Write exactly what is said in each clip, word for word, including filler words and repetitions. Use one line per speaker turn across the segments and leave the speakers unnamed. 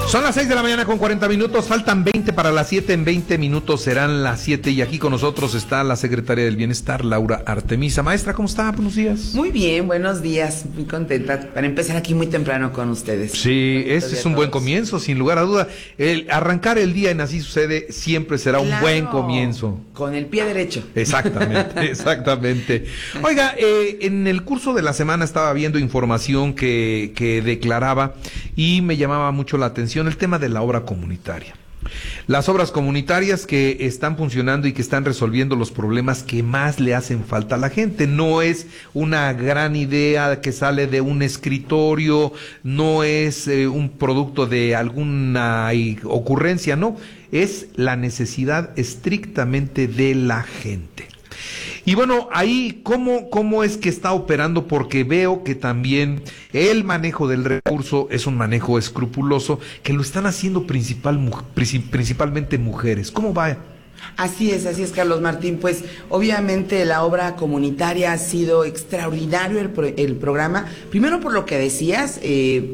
Son las seis de la mañana con cuarenta minutos, faltan veinte para las siete, en veinte minutos serán las siete y aquí con nosotros está la secretaria del Bienestar, Laura Artemisa. Maestra, ¿cómo está? Buenos días.
Muy bien, buenos días, muy contenta para empezar aquí muy temprano con ustedes.
Sí, este es un buen comienzo, sin lugar a duda. El arrancar el día en Así Sucede siempre será claro, un buen comienzo.
Con el pie derecho.
Exactamente, exactamente. Oiga, eh, en el curso de la semana estaba viendo información que, que declaraba y me llamaba mucho la atención el tema de la obra comunitaria. Las obras comunitarias que están funcionando y que están resolviendo los problemas que más le hacen falta a la gente. No es una gran idea que sale de un escritorio, no es eh, un producto de alguna ocurrencia, no. Es la necesidad estrictamente de la gente. Y bueno, ahí, ¿cómo, cómo es que está operando? Porque veo que también el manejo del recurso es un manejo escrupuloso, que lo están haciendo principal, principalmente mujeres. ¿Cómo va?
Así es, así es, Carlos Martín. Pues obviamente la obra comunitaria ha sido extraordinario el, pro, el programa. Primero por lo que decías, eh,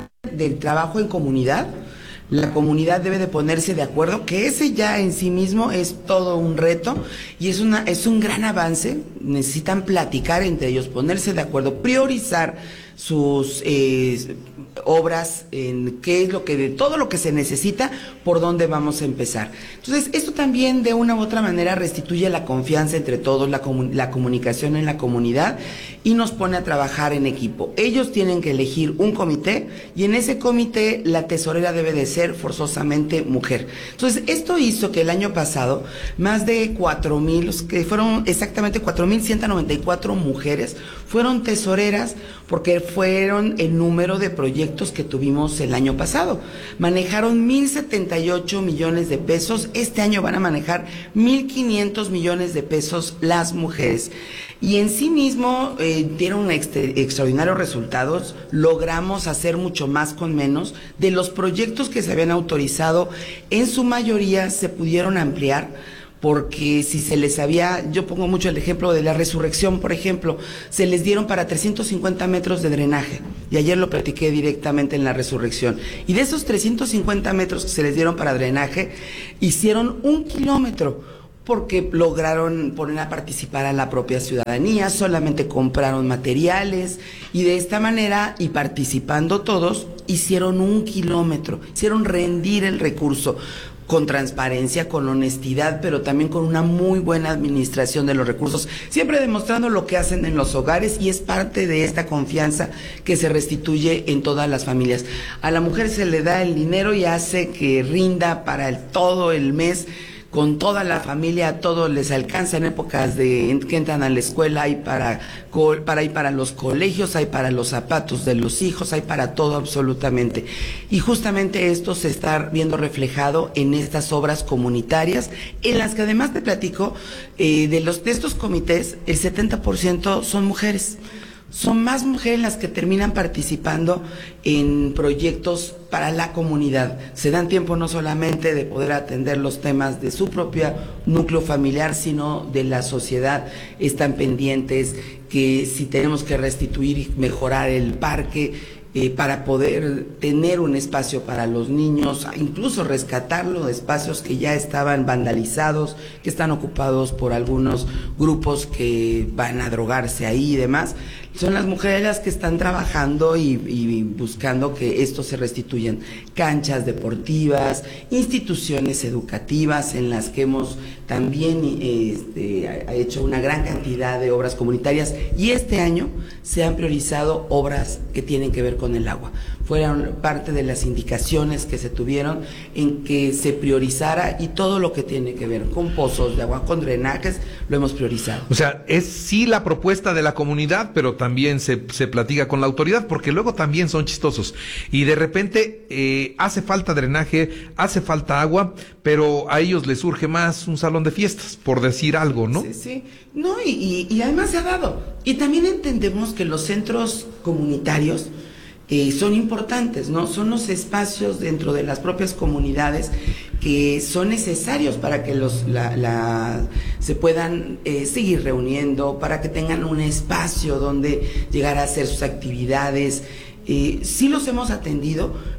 del trabajo en comunidad. La comunidad debe de ponerse de acuerdo, que ese ya en sí mismo es todo un reto y es una es un gran avance. Necesitan platicar entre ellos, ponerse de acuerdo, priorizar sus eh, obras, en qué es lo que de todo lo que se necesita, por dónde vamos a empezar. Entonces, esto también de una u otra manera restituye la confianza entre todos, la, comun la comunicación en la comunidad y nos pone a trabajar en equipo. Ellos tienen que elegir un comité y en ese comité la tesorera debe de ser forzosamente mujer. Entonces, esto hizo que el año pasado más de cuatro mil, que fueron exactamente cuatro mil ciento noventa y cuatro mujeres, fueron tesoreras porque fueron el número de proyectos que tuvimos el año pasado. Manejaron mil setenta y ocho millones de pesos, este año van a manejar mil quinientos millones de pesos las mujeres. Y en sí mismo eh, dieron extra, extraordinarios resultados, logramos hacer mucho más con menos. De los proyectos que se habían autorizado, en su mayoría se pudieron ampliar, porque si se les había, yo pongo mucho el ejemplo de la Resurrección, por ejemplo, se les dieron para trescientos cincuenta metros de drenaje, y ayer lo platiqué directamente en la Resurrección, y de esos trescientos cincuenta metros que se les dieron para drenaje, hicieron un kilómetro, porque lograron poner a participar a la propia ciudadanía, solamente compraron materiales, y de esta manera, y participando todos, hicieron un kilómetro, hicieron rendir el recurso, con transparencia, con honestidad, pero también con una muy buena administración de los recursos, siempre demostrando lo que hacen en los hogares y es parte de esta confianza que se restituye en todas las familias. A la mujer se le da el dinero y hace que rinda para el, todo el mes, con toda la familia, a todos les alcanza en épocas de que entran a la escuela, hay para, para, hay para los colegios, hay para los zapatos de los hijos, hay para todo absolutamente. Y justamente esto se está viendo reflejado en estas obras comunitarias, en las que además te platico, eh, de, los, de estos comités, el setenta por ciento son mujeres. Son más mujeres las que terminan participando en proyectos para la comunidad. Se dan tiempo no solamente de poder atender los temas de su propio núcleo familiar, sino de la sociedad. Están pendientes que si tenemos que restituir y mejorar el parque, Eh, para poder tener un espacio para los niños, incluso rescatarlo de espacios que ya estaban vandalizados, que están ocupados por algunos grupos que van a drogarse ahí y demás. Son las mujeres las que están trabajando y, y buscando que esto se restituyan. Canchas deportivas, instituciones educativas en las que hemos también este, hecho una gran cantidad de obras comunitarias y este año se han priorizado obras que tienen que ver con el agua. Fueron parte de las indicaciones que se tuvieron en que se priorizara y todo lo que tiene que ver con pozos de agua, con drenajes, lo hemos priorizado.
O sea, es sí la propuesta de la comunidad, pero también se, se platica con la autoridad, porque luego también son chistosos. Y de repente eh, hace falta drenaje, hace falta agua, pero a ellos les surge más un salón de fiestas, por decir algo, ¿no?
Sí, sí. No, y, y, y además se ha dado. Y también entendemos que los centros comunitarios Eh, son importantes, ¿no? Son los espacios dentro de las propias comunidades que son necesarios para que los la, la, se puedan eh, seguir reuniendo, para que tengan un espacio donde llegar a hacer sus actividades. Eh, sí los hemos atendido,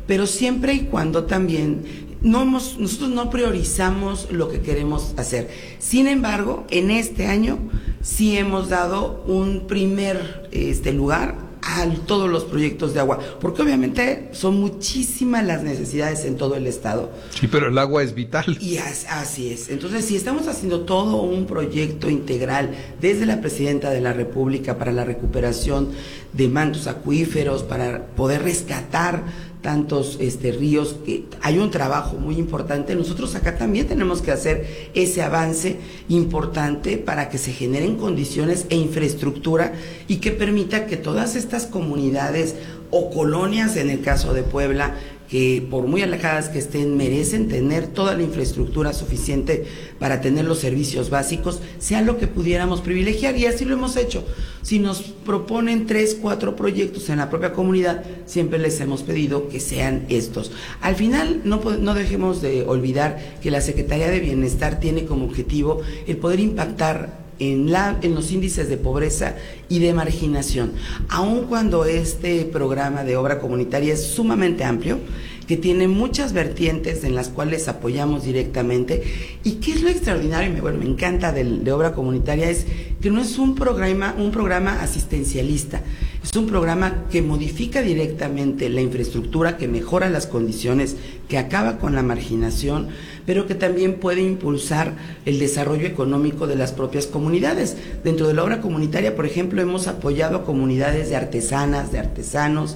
pero siempre y cuando también no hemos, nosotros no priorizamos lo que queremos hacer. Sin embargo, en este año sí hemos dado un primer este, lugar a todos los proyectos de agua, porque obviamente son muchísimas las necesidades en todo el estado.
Sí, pero el agua es vital.
Y as, así es. Entonces, si estamos haciendo todo un proyecto integral desde la Presidenta de la República para la recuperación de mantos acuíferos, para poder rescatar tantos este, ríos, que hay un trabajo muy importante. Nosotros acá también tenemos que hacer ese avance importante para que se generen condiciones e infraestructura y que permita que todas estas comunidades o colonias, en el caso de Puebla, que por muy alejadas que estén, merecen tener toda la infraestructura suficiente para tener los servicios básicos, sea lo que pudiéramos privilegiar, y así lo hemos hecho. Si nos proponen tres, cuatro proyectos en la propia comunidad, siempre les hemos pedido que sean estos. Al final, no, no dejemos de olvidar que la Secretaría de Bienestar tiene como objetivo el poder impactar En, la, en los índices de pobreza y de marginación, aun cuando este programa de obra comunitaria es sumamente amplio, que tiene muchas vertientes en las cuales apoyamos directamente. ¿Y qué es lo extraordinario? Y me, bueno, me encanta de, de obra comunitaria, es que no es un programa, un programa asistencialista, es un programa que modifica directamente la infraestructura, que mejora las condiciones, que acaba con la marginación, pero que también puede impulsar el desarrollo económico de las propias comunidades. Dentro de la obra comunitaria, por ejemplo, hemos apoyado a comunidades de artesanas, de artesanos.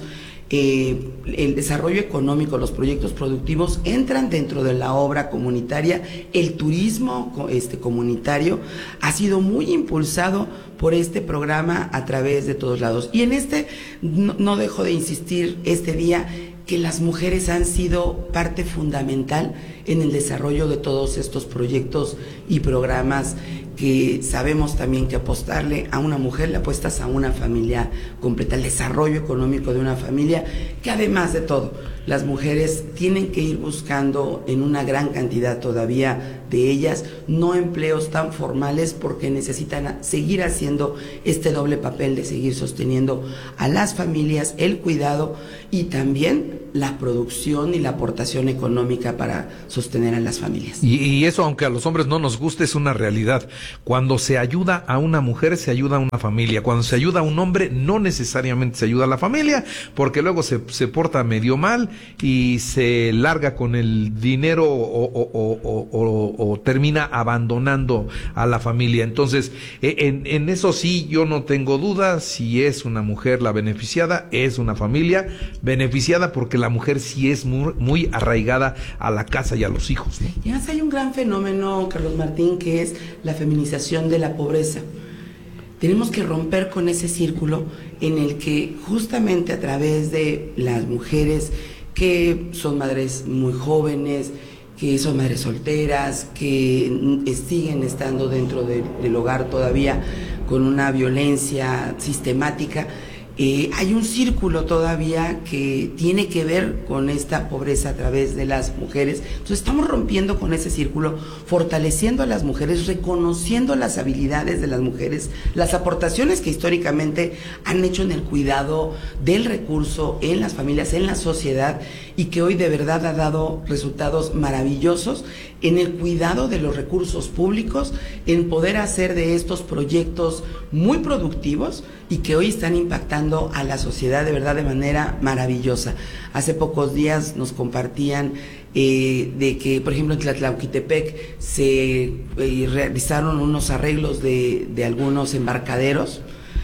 Eh, el desarrollo económico, los proyectos productivos entran dentro de la obra comunitaria. El turismo este, comunitario ha sido muy impulsado por este programa a través de todos lados. Y en este, no, no dejo de insistir este día, que las mujeres han sido parte fundamental en el desarrollo de todos estos proyectos y programas, que sabemos también que apostarle a una mujer le apuestas a una familia completa, el desarrollo económico de una familia, que además de todo, las mujeres tienen que ir buscando en una gran cantidad todavía de ellas, no empleos tan formales, porque necesitan seguir haciendo este doble papel de seguir sosteniendo a las familias, el cuidado y también la producción y la aportación económica para sostener a las familias.
Y, y eso, aunque a los hombres no nos guste, es una realidad. Cuando se ayuda a una mujer, se ayuda a una familia. Cuando se ayuda a un hombre, no necesariamente se ayuda a la familia, porque luego se, se porta medio mal y se larga con el dinero o, o, o, o, o, o termina abandonando a la familia. Entonces, en, en eso sí, yo no tengo duda. Si es una mujer la beneficiada, es una familia beneficiada, porque la mujer sí es muy, muy arraigada a la casa y a los hijos, ¿no?
Y además hay un gran fenómeno, Carlos Martín, que es la feminización de la pobreza. Tenemos que romper con ese círculo en el que justamente a través de las mujeres que son madres muy jóvenes, que son madres solteras, que siguen estando dentro de, del hogar todavía con una violencia sistemática, Eh, hay un círculo todavía que tiene que ver con esta pobreza a través de las mujeres. Entonces estamos rompiendo con ese círculo, fortaleciendo a las mujeres, reconociendo las habilidades de las mujeres, las aportaciones que históricamente han hecho en el cuidado del recurso, en las familias, en la sociedad, y que hoy de verdad ha dado resultados maravillosos en el cuidado de los recursos públicos, en poder hacer de estos proyectos muy productivos y que hoy están impactando a la sociedad de verdad de manera maravillosa. Hace pocos días nos compartían eh, de que, por ejemplo, en Tlatlauquitepec se eh, realizaron unos arreglos de, de algunos embarcaderos,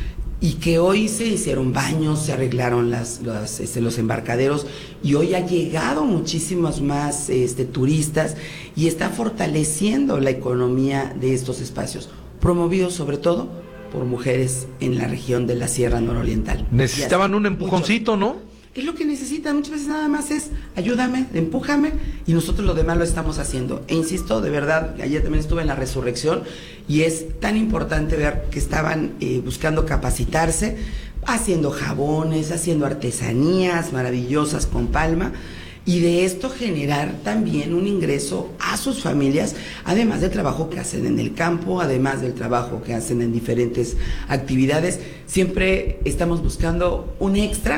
y que hoy se hicieron baños, se arreglaron las, las, este, los embarcaderos, y hoy ha llegado muchísimos más este, turistas, y está fortaleciendo la economía de estos espacios, promovidos sobre todo por mujeres en la región de la Sierra Nororiental.
Necesitaban un empujoncito, mucho, ¿no?
Es lo que necesitan, muchas veces nada más es ayúdame, empújame, y nosotros lo demás lo estamos haciendo. E insisto, de verdad, ayer también estuve en la resurrección, y es tan importante ver que estaban eh, buscando capacitarse, haciendo jabones, haciendo artesanías maravillosas con palma, y de esto generar también un ingreso a sus familias, además del trabajo que hacen en el campo, además del trabajo que hacen en diferentes actividades. Siempre estamos buscando un extra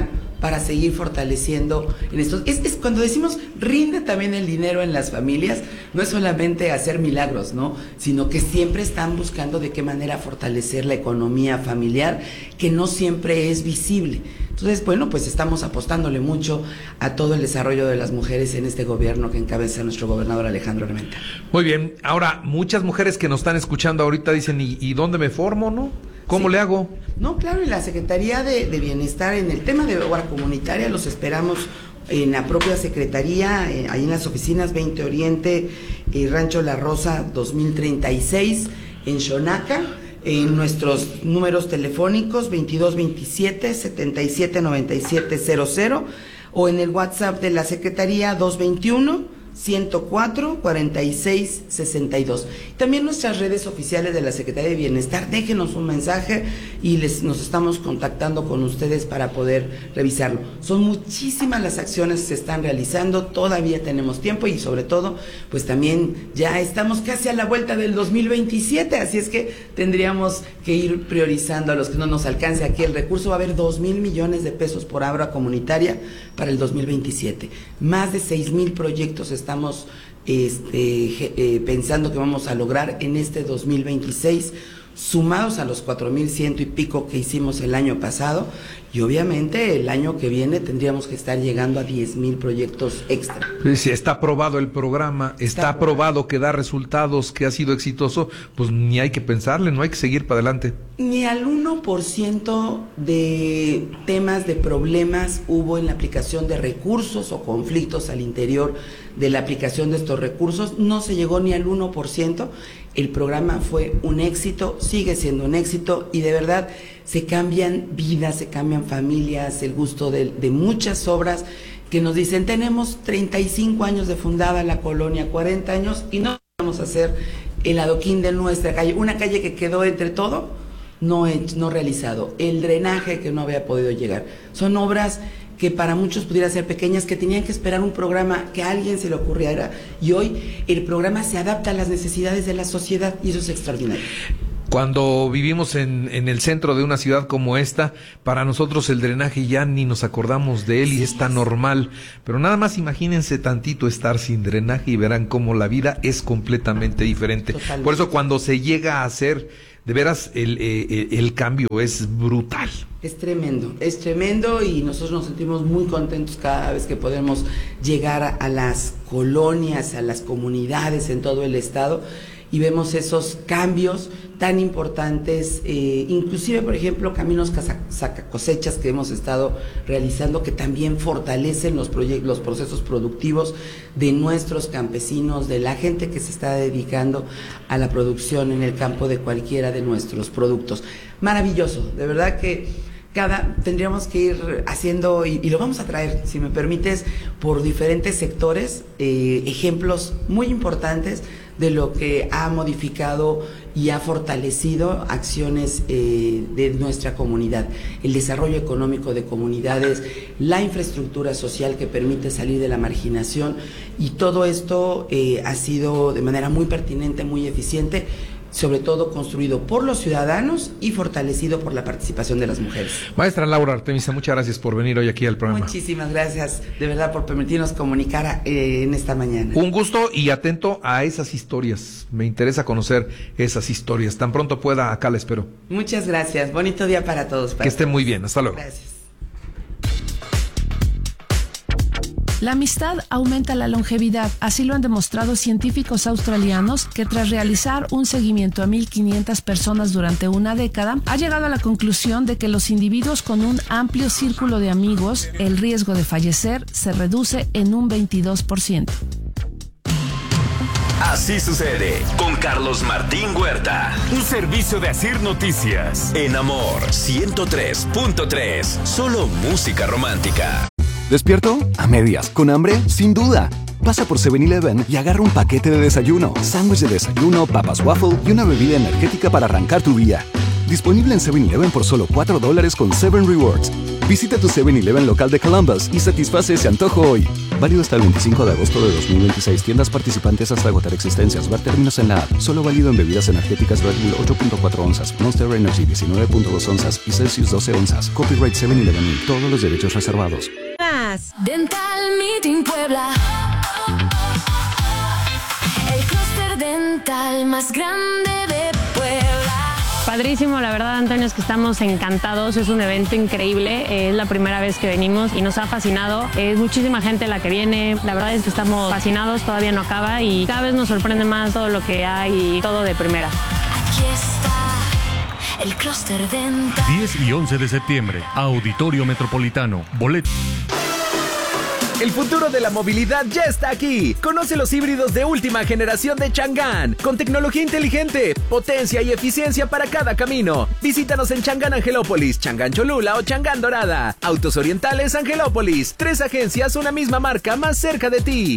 para seguir fortaleciendo en esto. Es, es cuando decimos rinde también el dinero en las familias, no es solamente hacer milagros, ¿no? Sino que siempre están buscando de qué manera fortalecer la economía familiar, que no siempre es visible. Entonces, bueno, pues estamos apostándole mucho a todo el desarrollo de las mujeres en este gobierno que encabeza nuestro gobernador Alejandro Armenta.
Muy bien. Ahora, muchas mujeres que nos están escuchando ahorita dicen, ¿y, y dónde me formo, no? ¿Cómo sí. le hago?
No, claro, y la Secretaría de, de Bienestar en el tema de obra comunitaria los esperamos en la propia Secretaría, eh, ahí en las oficinas veinte Oriente, eh, Rancho La Rosa dos mil treinta y seis, en Xonaca. En nuestros números telefónicos veintidós veintisiete setenta y siete noventa y siete cero cero o en el WhatsApp de la Secretaría dos veintiuno ciento cuatro cuarenta y seis sesenta y dos. También nuestras redes oficiales de la Secretaría de Bienestar, déjenos un mensaje y les nos estamos contactando con ustedes para poder revisarlo. Son muchísimas las acciones que se están realizando, todavía tenemos tiempo y sobre todo, pues también ya estamos casi a la vuelta del dos mil veintisiete, así es que tendríamos que ir priorizando a los que no nos alcance aquí el recurso. Va a haber dos mil millones de pesos por obra comunitaria para el dos mil veintisiete. Más de seis mil proyectos estamos este, eh, pensando que vamos a lograr en este dos mil veintiséis, sumados a los cuatro mil ciento y pico que hicimos el año pasado, y obviamente el año que viene tendríamos que estar llegando a diez mil proyectos extra.
Si está aprobado el programa, está, está aprobado que da resultados, que ha sido exitoso, pues ni hay que pensarle, no hay que seguir para adelante.
Ni al uno por ciento de temas, de problemas hubo en la aplicación de recursos o conflictos al interior de la aplicación de estos recursos, no se llegó ni al uno por ciento. El programa fue un éxito, sigue siendo un éxito y de verdad se cambian vidas, se cambian familias, el gusto de, de muchas obras que nos dicen, tenemos treinta y cinco años de fundada la colonia, cuarenta años y no vamos a hacer el adoquín de nuestra calle, una calle que quedó entre todo, no, no realizado, el drenaje que no había podido llegar. Son obras que para muchos pudiera ser pequeñas, que tenían que esperar un programa que a alguien se le ocurriera, y hoy el programa se adapta a las necesidades de la sociedad y eso es extraordinario.
Cuando vivimos en, en el centro de una ciudad como esta, para nosotros el drenaje ya ni nos acordamos de él sí, y es tan normal, pero nada más imagínense tantito estar sin drenaje y verán cómo la vida es completamente diferente. Totalmente. Por eso cuando se llega a hacer, de veras, el, eh, el cambio es brutal.
Es tremendo, es tremendo y nosotros nos sentimos muy contentos cada vez que podemos llegar a, a las colonias, a las comunidades en todo el estado y vemos esos cambios tan importantes, eh, inclusive, por ejemplo, caminos sacacosechas que hemos estado realizando que también fortalecen los, los procesos productivos de nuestros campesinos, de la gente que se está dedicando a la producción en el campo de cualquiera de nuestros productos. Maravilloso, de verdad que cada tendríamos que ir haciendo, y, y lo vamos a traer, si me permites, por diferentes sectores, eh, ejemplos muy importantes de lo que ha modificado y ha fortalecido acciones eh, de nuestra comunidad, el desarrollo económico de comunidades, la infraestructura social que permite salir de la marginación, y todo esto eh, ha sido de manera muy pertinente, muy eficiente, sobre todo construido por los ciudadanos y fortalecido por la participación de las mujeres.
Maestra Laura Artemisa, muchas gracias por venir hoy aquí al programa.
Muchísimas gracias, de verdad, por permitirnos comunicar eh, en esta mañana.
Un gusto y atento a esas historias. Me interesa conocer esas historias. Tan pronto pueda, acá la espero.
Muchas gracias. Bonito día para todos. Para
que estén
todos.
muy bien. Hasta luego.
Gracias.
La amistad aumenta la longevidad, así lo han demostrado científicos australianos que tras realizar un seguimiento a mil quinientas personas durante una década, ha llegado a la conclusión de que los individuos con un amplio círculo de amigos, el riesgo de fallecer se reduce en un veintidós por ciento.
Así sucede con Carlos Martín Huerta.
Un servicio de Asir Noticias.
En Amor ciento tres punto tres. Solo música romántica.
¿Despierto? A medias. ¿Con hambre? Sin duda. Pasa por seven eleven y agarra un paquete de desayuno, sándwich de desayuno, papas waffle y una bebida energética para arrancar tu día. Disponible en seven eleven por solo cuatro dólares con seven Rewards. Visita tu seven eleven local de Columbus y satisface ese antojo hoy. Válido hasta el veinticinco de agosto de dos mil veintiséis. Tiendas participantes hasta agotar existencias. Ver términos en la app. Solo válido en bebidas energéticas Red Bull ocho punto cuatro onzas, Monster Energy diecinueve punto dos onzas y Celsius doce onzas. Copyright seven eleven y todos los derechos reservados.
Dental Meeting Puebla. El clúster dental más grande de Puebla.
Padrísimo, la verdad, Antonio, es que estamos encantados, es un evento increíble, es la primera vez que venimos y nos ha fascinado, es muchísima gente la que viene, la verdad es que estamos fascinados, todavía no acaba y cada vez nos sorprende más todo lo que hay y todo de primera.
Aquí está el clúster dental.
diez y once de septiembre, Auditorio Metropolitano, boleto.
El futuro de la movilidad ya está aquí. Conoce los híbridos de última generación de Chang'an, con tecnología inteligente, potencia y eficiencia para cada camino. Visítanos en Chang'an Angelópolis, Chang'an Cholula o Chang'an Dorada. Autos Orientales Angelópolis. Tres agencias, una misma marca más cerca de ti.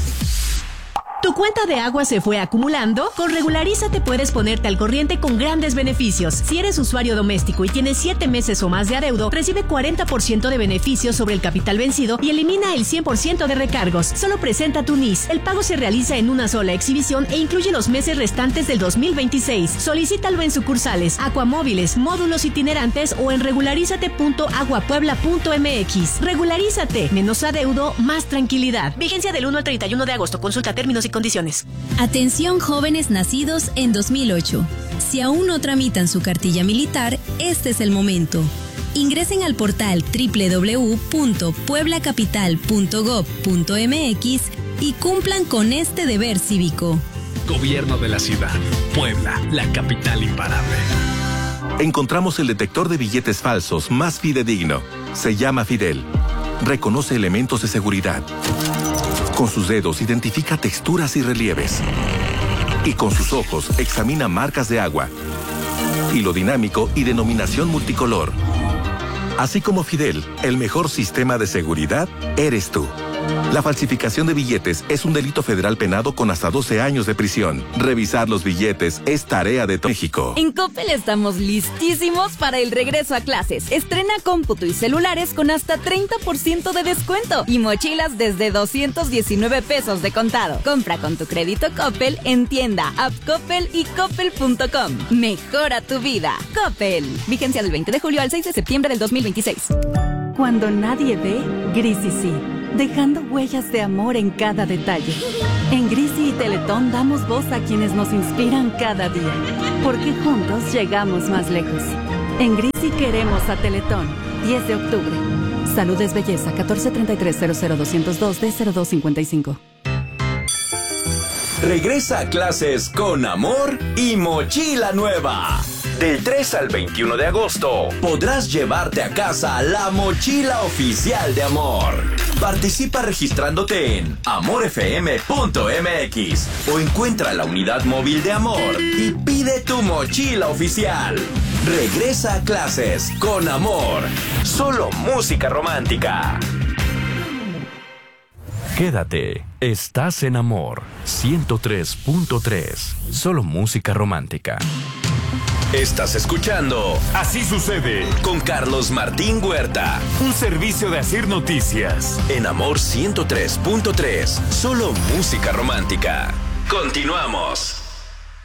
¿Tu cuenta de agua se fue acumulando? Con Regularízate puedes ponerte al corriente con grandes beneficios. Si eres usuario doméstico y tienes siete meses o más de adeudo, recibe cuarenta por ciento de beneficios sobre el capital vencido y elimina el cien por ciento de recargos. Solo presenta tu N I S. El pago se realiza en una sola exhibición e incluye los meses restantes del dos mil veintiséis. Solicítalo en sucursales, Acuamóviles, módulos itinerantes o en regularízate punto aguapuebla punto m x. Regularízate. Menos adeudo, más tranquilidad. Vigencia del uno al treinta y uno de agosto. Consulta términos y condiciones.
Atención jóvenes nacidos en dos mil ocho. Si aún no tramitan su cartilla militar, este es el momento. Ingresen al portal doble u doble u doble u punto puebla capital punto gob punto m x y cumplan con este deber cívico.
Gobierno de la Ciudad. Puebla, la capital imparable.
Encontramos el detector de billetes falsos más fidedigno. Se llama Fidel. Reconoce elementos de seguridad. Con sus dedos identifica texturas y relieves. Y con sus ojos examina marcas de agua, hilo dinámico y denominación multicolor. Así como Fidel, el mejor sistema de seguridad eres tú. La falsificación de billetes es un delito federal penado con hasta doce años de prisión. Revisar los billetes es tarea de todo México.
En Coppel estamos listísimos para el regreso a clases. Estrena cómputo y celulares con hasta treinta por ciento de descuento y mochilas desde doscientos diecinueve pesos de contado. Compra con tu crédito Coppel en tienda, app Coppel y coppel punto com. Mejora tu vida. Coppel. Vigencia del veinte de julio al seis de septiembre del dos mil veintiséis.
Cuando nadie ve, Grisi sí, dejando huellas de amor en cada detalle. En Grisi y Teletón damos voz a quienes nos inspiran cada día, porque juntos llegamos más lejos. En Grisi queremos a Teletón. diez de octubre. Salud es belleza. catorce treinta y tres cero cero doscientos dos D cero dos cincuenta y cinco.
Regresa a clases con amor y mochila nueva. Del tres al veintiuno de agosto podrás llevarte a casa la mochila oficial de Amor. Participa registrándote en amor f m punto m x o encuentra la unidad móvil de Amor y pide tu mochila oficial. Regresa a clases con Amor. Solo música romántica.
Quédate, estás en Amor ciento tres punto tres. Solo música romántica.
Estás escuchando
Así Sucede
con Carlos Martín Huerta.
Un servicio de Asir Noticias.
En Amor ciento tres punto tres. Solo música romántica. Continuamos.